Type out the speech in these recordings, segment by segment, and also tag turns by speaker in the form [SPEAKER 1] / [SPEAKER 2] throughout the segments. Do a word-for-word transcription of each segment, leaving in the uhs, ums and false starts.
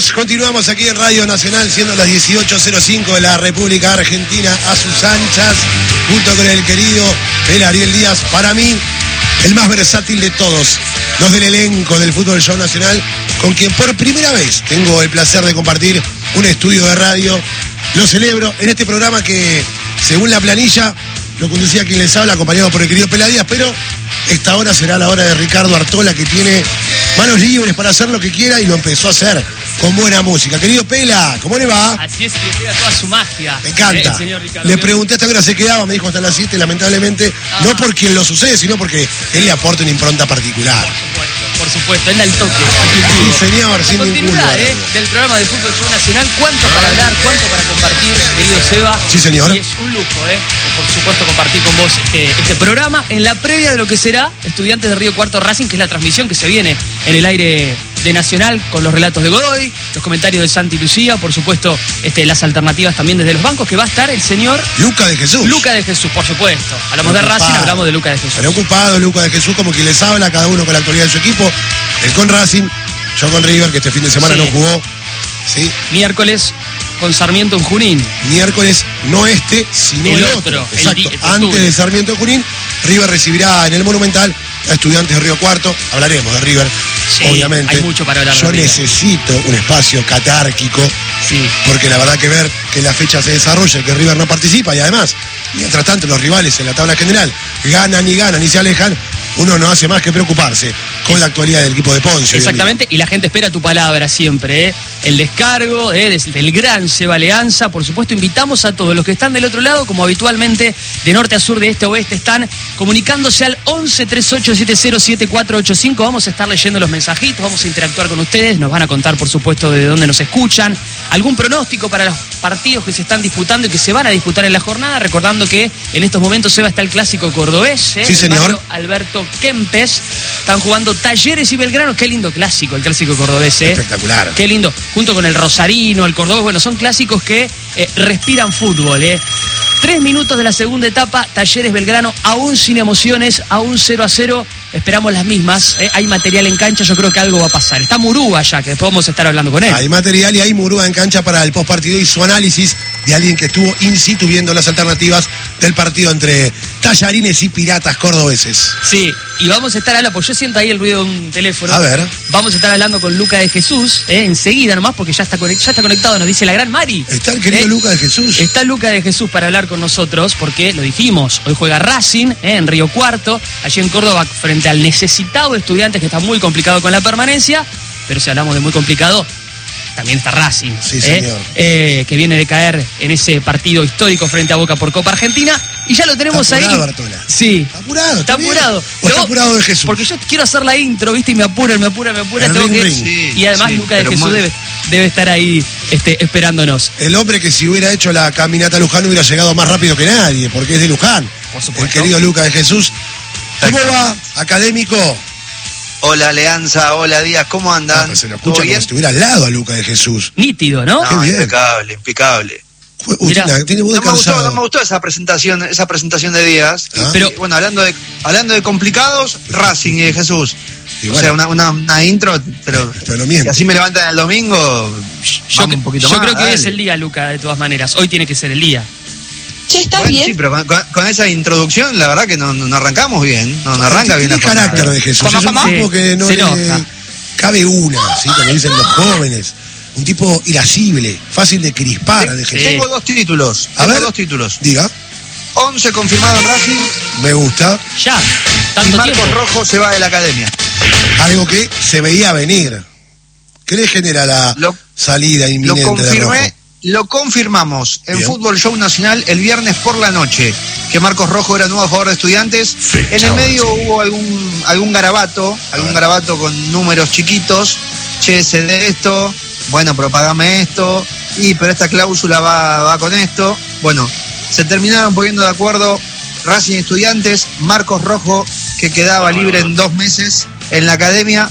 [SPEAKER 1] Continuamos, continuamos aquí en Radio Nacional, siendo las dieciocho cero cinco de la República Argentina, a sus anchas, junto con el querido el Ariel Díaz, para mí, el más versátil de todos, los del elenco del Fútbol Show Nacional, con quien por primera vez tengo el placer de compartir un estudio de radio. Lo celebro en este programa que, según la planilla, lo conducía quien les habla, acompañado por el querido Peladías, pero esta hora será la hora de Ricardo Artola, que tiene manos libres para hacer lo que quiera y lo empezó a hacer con buena música. Querido Pela, ¿cómo le va?
[SPEAKER 2] Así es, que le pega toda su magia.
[SPEAKER 1] Me encanta.
[SPEAKER 2] Eh, señor Ricardo,
[SPEAKER 1] le pregunté hasta qué hora se quedaba, me dijo hasta las siete, lamentablemente, ah. no por quien lo sucede, sino porque él le aporta una impronta particular.
[SPEAKER 2] Por supuesto, por supuesto, él da el toque.
[SPEAKER 1] Sí, señor, sin ningún duda.
[SPEAKER 2] ¿eh? Del programa de Fútbol Show Nacional, cuánto para hablar, cuánto para compartir, querido Seba.
[SPEAKER 1] Sí, señor.
[SPEAKER 2] Y es un lujo, ¿eh? Por supuesto, compartir con vos este, este programa en la previa de lo que será Estudiantes de Río Cuarto Racing, que es la transmisión que se viene en el aire de Nacional, con los relatos de Godoy, los comentarios de Santi Lucía, por supuesto, este, las alternativas también desde los bancos, que va a estar el señor
[SPEAKER 1] Luca de Jesús.
[SPEAKER 2] Luca de Jesús, por supuesto. Hablamos de Racing, hablamos de Luca de Jesús.
[SPEAKER 1] Preocupado Luca de Jesús, como quien les habla, cada uno con la actualidad de su equipo. Él con Racing, yo con River, que este fin de semana sí. no jugó. ¿Sí?
[SPEAKER 2] Miércoles con Sarmiento en Junín.
[SPEAKER 1] Miércoles, no este, sino el, el otro. otro. Exacto. El, el Antes de Sarmiento en Junín, River recibirá en el Monumental a Estudiantes de Río Cuarto. Hablaremos de River, sí, obviamente.
[SPEAKER 2] Hay mucho para hablar.
[SPEAKER 1] Yo necesito un espacio catárquico,
[SPEAKER 2] sí.
[SPEAKER 1] porque la verdad que ver que la fecha se desarrolla, que River no participa, y además, mientras tanto, los rivales en la tabla general ganan y ganan y se alejan, uno no hace más que preocuparse con la actualidad del equipo de Ponce.
[SPEAKER 2] Exactamente, y la gente espera tu palabra siempre, ¿eh? El descargo ¿eh? del gran Seba Leanza. Por supuesto, invitamos a todos los que están del otro lado, como habitualmente, de norte a sur, de este a oeste, están comunicándose al once treinta y ocho setenta siete cuatro ochenta y cinco. Vamos a estar leyendo los mensajitos, vamos a interactuar con ustedes, nos van a contar, por supuesto, de dónde nos escuchan, algún pronóstico para los partidos que se están disputando y que se van a disputar en la jornada, recordando que en estos momentos, Seba, está el clásico cordobés, ¿eh?
[SPEAKER 1] Sí, señor.
[SPEAKER 2] Alberto Kempes, están jugando Talleres y Belgrano. Qué lindo clásico, el clásico cordobés, ¿eh?
[SPEAKER 1] Espectacular.
[SPEAKER 2] Qué lindo, junto con el Rosarino, el Cordobés. Bueno, son clásicos que eh, respiran fútbol, ¿eh? Tres minutos de la segunda etapa, Talleres Belgrano, aún sin emociones, aún cero a cero. Esperamos las mismas, ¿eh? Hay material en cancha, yo creo que algo va a pasar. Está Murúa ya, que después vamos a estar hablando con él.
[SPEAKER 1] Hay material y hay Murúa en cancha para el postpartido y su análisis de alguien que estuvo in situ viendo las alternativas del partido entre Tallarines y Piratas cordobeses.
[SPEAKER 2] Sí, y vamos a estar hablando, porque yo siento ahí el ruido de un teléfono.
[SPEAKER 1] A ver.
[SPEAKER 2] Vamos a estar hablando con Luca de Jesús, ¿eh? enseguida nomás, porque ya está, ya está conectado, nos dice la gran Mari.
[SPEAKER 1] Está el querido ¿eh? Luca de Jesús.
[SPEAKER 2] Está Luca de Jesús para hablar con nosotros, porque lo dijimos, hoy juega Racing ¿eh? en Río Cuarto, allí en Córdoba, frente al necesitado Estudiantes, que está muy complicado con la permanencia, pero si hablamos de muy complicado, también está Racing,
[SPEAKER 1] sí,
[SPEAKER 2] ¿eh?
[SPEAKER 1] señor.
[SPEAKER 2] Eh, que viene de caer en ese partido histórico frente a Boca por Copa Argentina, y ya lo tenemos
[SPEAKER 1] está apurado,
[SPEAKER 2] ahí.
[SPEAKER 1] Bartola.
[SPEAKER 2] Sí.
[SPEAKER 1] Está apurado.
[SPEAKER 2] Está, está apurado.
[SPEAKER 1] O está apurado de Jesús.
[SPEAKER 2] Porque yo quiero hacer la intro, ¿viste? Y me apuran, me apuran, me apuran. Tengo
[SPEAKER 1] ring,
[SPEAKER 2] que...
[SPEAKER 1] ring.
[SPEAKER 2] Sí, y además
[SPEAKER 3] sí,
[SPEAKER 2] Luca de Jesús
[SPEAKER 3] muy...
[SPEAKER 2] debe, debe estar ahí este, esperándonos.
[SPEAKER 1] El hombre que si hubiera hecho la caminata a Luján hubiera llegado más rápido que nadie, porque es de Luján.
[SPEAKER 2] Por supuesto.
[SPEAKER 1] El querido Luca de Jesús. ¿Cómo va, académico?
[SPEAKER 3] Hola, Leanza, hola, Díaz, ¿cómo andan?
[SPEAKER 1] No, se lo escucha como si estuviera al lado a Luca de Jesús.
[SPEAKER 2] Nítido, ¿no?
[SPEAKER 3] No, impecable, impecable.
[SPEAKER 1] Uy, tiene, tiene voz de
[SPEAKER 3] no, me
[SPEAKER 1] cansado.
[SPEAKER 3] gustó, no me gustó esa presentación, esa presentación de Díaz.
[SPEAKER 1] ¿Ah?
[SPEAKER 3] Pero y, bueno, hablando de hablando de complicados, Racing y de Jesús. Y bueno, o sea, una, una, una intro, pero,
[SPEAKER 1] pero no
[SPEAKER 3] así me levantan el domingo.
[SPEAKER 2] Yo,
[SPEAKER 3] un poquito
[SPEAKER 2] yo
[SPEAKER 3] más,
[SPEAKER 2] creo que
[SPEAKER 3] dale.
[SPEAKER 2] hoy es el día, Luca, de todas maneras. Hoy tiene que ser el día.
[SPEAKER 4] Che, ¿estás
[SPEAKER 3] bueno,
[SPEAKER 4] bien?
[SPEAKER 3] Sí, pero con, con, con esa introducción, la verdad que no, no arrancamos bien. No, no arranca bien la
[SPEAKER 1] jornada. El carácter de Jesús.
[SPEAKER 2] ¿Cómo,
[SPEAKER 1] es un
[SPEAKER 2] cómo?
[SPEAKER 1] tipo que no
[SPEAKER 2] se
[SPEAKER 1] le
[SPEAKER 2] enoja.
[SPEAKER 1] cabe una, ¿sí? Como dicen los jóvenes. Un tipo irascible, fácil de crispar.
[SPEAKER 3] Sí,
[SPEAKER 1] de Jesús.
[SPEAKER 3] tengo dos títulos.
[SPEAKER 1] A
[SPEAKER 3] tengo
[SPEAKER 1] ver,
[SPEAKER 3] dos títulos.
[SPEAKER 1] Diga.
[SPEAKER 3] once confirmado en Racing.
[SPEAKER 1] Me gusta.
[SPEAKER 2] Ya.
[SPEAKER 3] Y
[SPEAKER 2] Tanto
[SPEAKER 3] Marcos
[SPEAKER 2] tiempo.
[SPEAKER 3] Rojo se va de la academia.
[SPEAKER 1] Algo que se veía venir. ¿Qué le genera la
[SPEAKER 3] Lo-
[SPEAKER 1] salida
[SPEAKER 3] Lo
[SPEAKER 1] inminente de Rojo?
[SPEAKER 3] confirmé, lo confirmamos en
[SPEAKER 1] Bien.
[SPEAKER 3] Fútbol Show Nacional el viernes por la noche, que Marcos Rojo era nuevo jugador de Estudiantes.
[SPEAKER 1] Fecha
[SPEAKER 3] En el medio
[SPEAKER 1] once.
[SPEAKER 3] hubo algún algún garabato, algún
[SPEAKER 1] ver.
[SPEAKER 3] garabato con números chiquitos. Che, sé de esto, bueno, pero pagame esto, y pero esta cláusula va, va con esto. Bueno, se terminaron poniendo de acuerdo Racing y Estudiantes. Marcos Rojo, que quedaba libre en dos meses en la academia,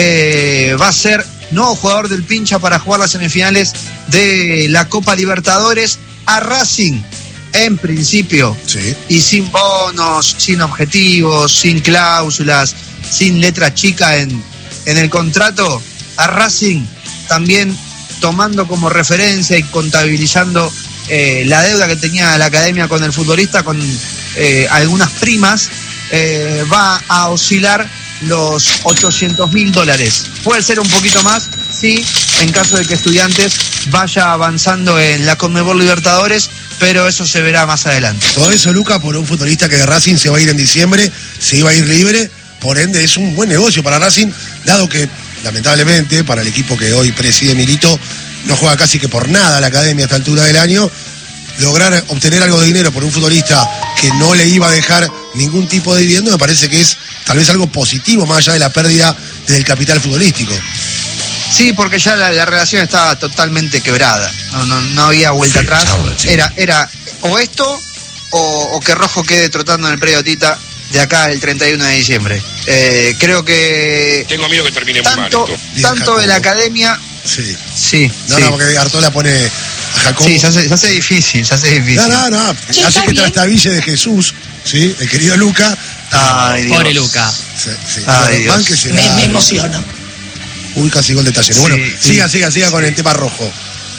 [SPEAKER 3] eh, va a ser nuevo jugador del Pincha para jugar las semifinales de la Copa Libertadores. A Racing, en principio,
[SPEAKER 1] Sí.
[SPEAKER 3] y sin bonos, sin objetivos, sin cláusulas, sin letra chica en, en el contrato, a Racing también tomando como referencia y contabilizando eh, la deuda que tenía la academia con el futbolista, con eh, algunas primas, eh, va a oscilar los ochocientos mil dólares. Puede ser un poquito más, sí, en caso de que Estudiantes vaya avanzando en la Conmebol Libertadores, pero eso se verá más adelante.
[SPEAKER 1] Todo eso, Luca, por un futbolista que de Racing se va a ir en diciembre, se iba a ir libre, por ende es un buen negocio para Racing, dado que, lamentablemente, para el equipo que hoy preside Milito, no juega casi que por nada la academia a esta altura del año. Lograr obtener algo de dinero por un futbolista que no le iba a dejar ningún tipo de dividendo me parece que es tal vez algo positivo, más allá de la pérdida del capital futbolístico.
[SPEAKER 3] Sí, porque ya la, la relación estaba totalmente quebrada, no, no, no había vuelta sí, atrás, chau, sí. era, era o esto o, o que Rojo quede trotando en el predio Tita de acá el treinta y uno de diciembre. Eh, creo que
[SPEAKER 4] tengo miedo que termine
[SPEAKER 3] tanto,
[SPEAKER 4] muy mal
[SPEAKER 3] esto. Tanto de la academia.
[SPEAKER 1] Sí.
[SPEAKER 3] Sí.
[SPEAKER 1] No,
[SPEAKER 3] sí.
[SPEAKER 1] no, porque Artola pone a Jacobo.
[SPEAKER 3] Sí, se hace, se hace difícil, se hace difícil.
[SPEAKER 1] No, no, no.
[SPEAKER 5] Sí,
[SPEAKER 1] hace que trastabille de Jesús, ¿sí? El querido Luca.
[SPEAKER 3] Ay, Dios.
[SPEAKER 2] Pobre Luca.
[SPEAKER 1] Sí, sí.
[SPEAKER 3] Ay,
[SPEAKER 1] Dios.
[SPEAKER 3] Dios.
[SPEAKER 5] Me, me emociona.
[SPEAKER 1] Uy, casi gol de Talleres.
[SPEAKER 3] Sí,
[SPEAKER 1] bueno,
[SPEAKER 3] sí.
[SPEAKER 1] siga, siga, siga con el tema Rojo.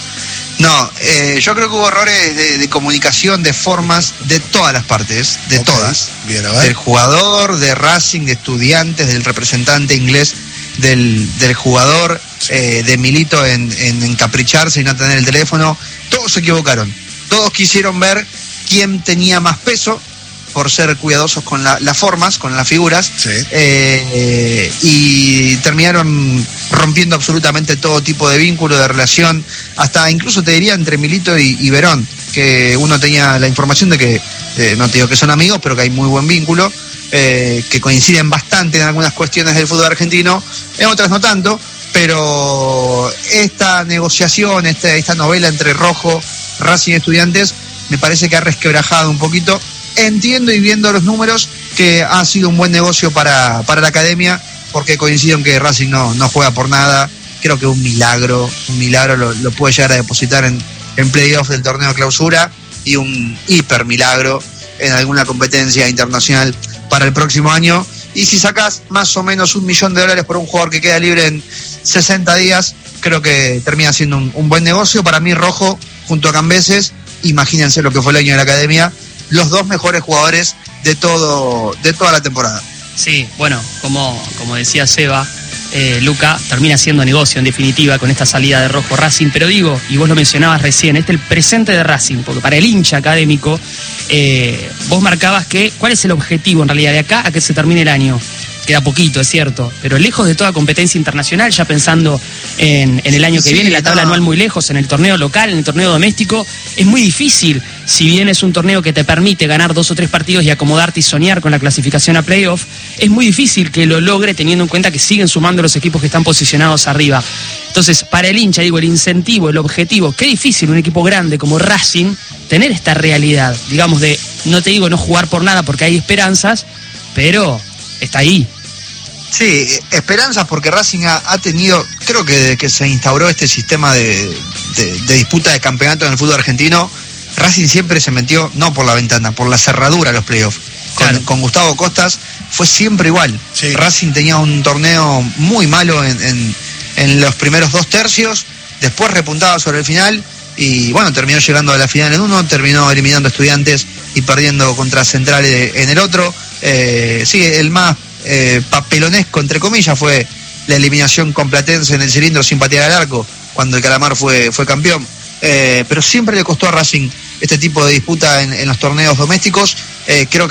[SPEAKER 3] No, eh, yo creo que hubo errores de, de comunicación, de formas, de todas las partes, de
[SPEAKER 1] Okay.
[SPEAKER 3] todas.
[SPEAKER 1] Bien, a ver.
[SPEAKER 3] Del jugador, de Racing, de Estudiantes, del representante inglés del, del jugador, eh, de Milito en, en encapricharse y no tener el teléfono. Todos se equivocaron. Todos quisieron ver quién tenía más peso por ser cuidadosos con la, las formas, con las figuras,
[SPEAKER 1] Sí.
[SPEAKER 3] eh, y terminaron rompiendo absolutamente todo tipo de vínculo, de relación, hasta incluso te diría entre Milito y, y Verón, que uno tenía la información de que, eh, no te digo que son amigos, pero que hay muy buen vínculo, eh, que coinciden bastante en algunas cuestiones del fútbol argentino, en otras no tanto, pero esta negociación, esta, esta novela entre Rojo, Racing y Estudiantes, me parece que ha resquebrajado un poquito. Entiendo y viendo los números que ha sido un buen negocio para, para la academia, porque coincido en que Racing no, no juega por nada. Creo que un milagro, un milagro lo, lo puede llegar a depositar en, en playoff del torneo clausura, y un hiper milagro en alguna competencia internacional para el próximo año. Y si sacas más o menos un millón de dólares por un jugador que queda libre en sesenta días, creo que termina siendo un, un buen negocio. Para mí, Rojo junto a Cambeses, imagínense lo que fue el año de la academia, los dos mejores jugadores de todo de toda la temporada.
[SPEAKER 2] Sí, bueno, como, como decía Seba, eh, Luca termina siendo negocio en definitiva con esta salida de Rojo Racing, pero digo, y vos lo mencionabas recién, este es el presente de Racing, porque para el hincha académico, eh, vos marcabas que, ¿cuál es el objetivo en realidad de acá a que se termine el año? Queda poquito, es cierto, pero lejos de toda competencia internacional, ya pensando en, en el año que
[SPEAKER 3] Sí,
[SPEAKER 2] viene, la tabla
[SPEAKER 3] no.
[SPEAKER 2] anual muy lejos, en el torneo local, en el torneo doméstico, es muy difícil, si bien es un torneo que te permite ganar dos o tres partidos y acomodarte y soñar con la clasificación a playoff, es muy difícil que lo logre teniendo en cuenta que siguen sumando los equipos que están posicionados arriba. Entonces, para el hincha, digo, el incentivo, el objetivo, qué difícil un equipo grande como Racing tener esta realidad, digamos, de, no te digo no jugar por nada porque hay esperanzas, pero está ahí.
[SPEAKER 3] Sí, esperanzas porque Racing ha, ha tenido, creo que desde que se instauró este sistema de, de, de disputa de campeonato en el fútbol argentino, Racing siempre se metió, no por la ventana, por la cerradura a los playoffs. Con,
[SPEAKER 2] Claro.
[SPEAKER 3] con Gustavo Costas fue siempre igual.
[SPEAKER 1] Sí.
[SPEAKER 3] Racing tenía un torneo muy malo en, en, en los primeros dos tercios, después repuntaba sobre el final y bueno, terminó llegando a la final en uno, terminó eliminando a Estudiantes y perdiendo contra Central en el otro. Eh, sí, el más eh, papelonesco, entre comillas, fue la eliminación con Platense en el cilindro sin patear al arco, cuando el Calamar fue, fue campeón. Eh, pero siempre le costó a Racing este tipo de disputa en, en los torneos domésticos. Eh, creo que